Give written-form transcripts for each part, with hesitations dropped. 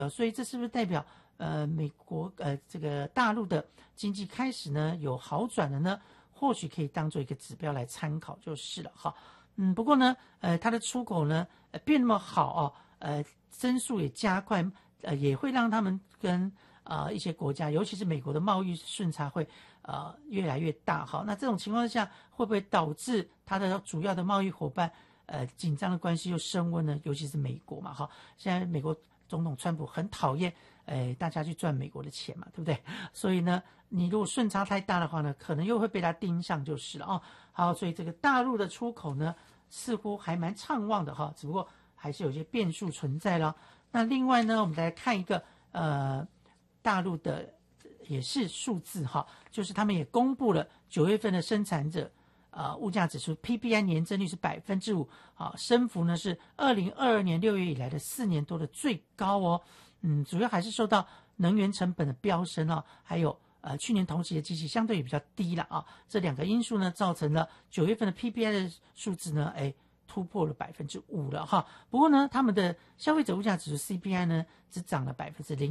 所以这是不是代表美国这个大陆的经济开始呢有好转了呢？或许可以当做一个指标来参考就是了哈。不过呢它的出口呢变那么好增速也加快，也会让他们跟一些国家，尤其是美国的贸易顺差会越来越大哈。那这种情况下会不会导致它的主要的贸易伙伴紧张的关系又升温呢？尤其是美国嘛哈。现在美国总统川普很讨厌大家去赚美国的钱嘛，对不对？所以呢你如果顺差太大的话呢，可能又会被他盯上就是了哦。好，所以这个大陆的出口呢似乎还蛮畅旺的哈，只不过还是有些变数存在了。那另外呢我们来看一个大陆的也是数字哈，就是他们也公布了9月份的生产者物价指数 PPI 年增率是 5%， 升幅呢是2022年6月以来的4年多的最高哦。主要还是受到能源成本的飙升还有去年同期的基期相对也比较低了这两个因素呢造成了9月份的 PPI 的数字呢突破了 5% 了哈。不过呢他们的消费者物价指数 CPI 呢只涨了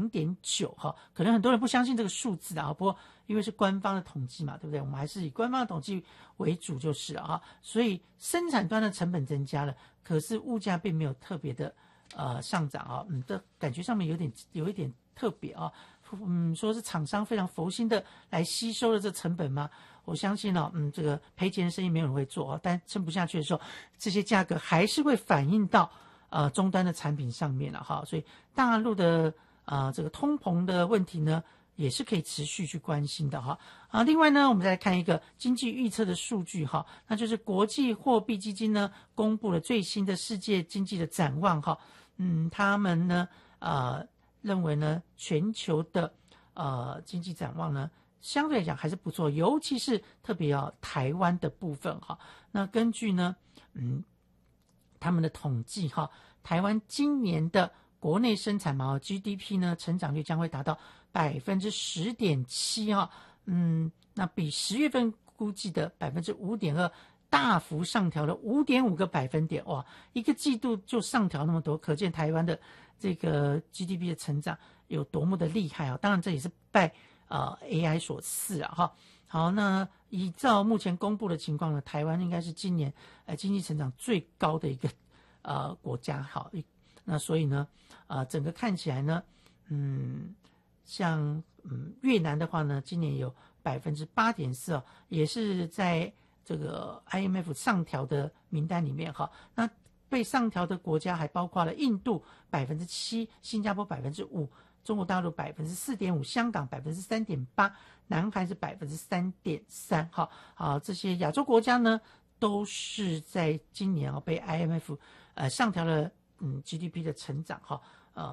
0.9% 哈。可能很多人不相信这个数字不过因为是官方的统计嘛，对不对？我们还是以官方的统计为主就是了哈。所以生产端的成本增加了，可是物价并没有特别的上涨这感觉上面有一点特别说是厂商非常佛心的来吸收了这成本吗？我相信这个赔钱的生意没有人会做但撑不下去的时候，这些价格还是会反映到终端的产品上面了哈。所以大陆的这个通膨的问题呢，也是可以持续去关心的哈。另外呢，我们再来看一个经济预测的数据哈，那就是国际货币基金呢公布了最新的世界经济的展望哈。他们呢认为呢全球的经济展望呢相对来讲还是不错，尤其是特别台湾的部分哈。那根据呢他们的统计哈，台湾今年的国内生产毛 GDP 呢成长率将会达到 10.7% 哈。那比10月份估计的 5.2% 大幅上调了 5.5个百分点哇！一个季度就上调那么多，可见台湾的这个 GDP 的成长有多么的厉害当然这也是拜AI 所赐哈。好，那依照目前公布的情况呢，台湾应该是今年经济成长最高的一个国家好。那所以呢整个看起来呢像越南的话呢，今年有 8.4% 也是在这个 IMF 上调的名单里面哈。那被上调的国家还包括了印度 7%， 新加坡 5%， 中国大陆 4.5%， 香港 3.8%， 南韩是 3.3% 好，这些亚洲国家呢都是在今年被 IMF 上调了GDP 的成长哈。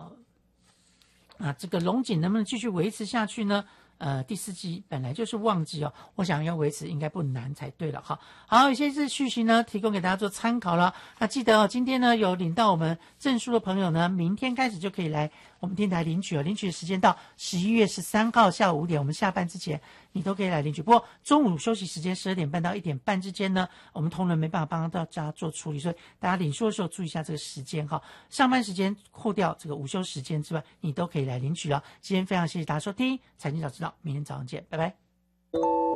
这个龙井能不能继续维持下去呢？第四季本来就是旺季我想要维持应该不难才对了哈。好，有些是讯息呢提供给大家做参考了。那记得今天呢有领到我们证书的朋友呢，明天开始就可以来我们电台领取领取的时间到11月13号下午5点，我们下班之前你都可以来领取。不过中午休息时间12点半到1点半之间呢，我们同仁没办法帮大家做处理，所以大家领书的时候注意一下这个时间哈。上班时间扣掉这个午休时间之外，你都可以来领取了。今天非常谢谢大家收听财经早知道，明天早上见，拜拜。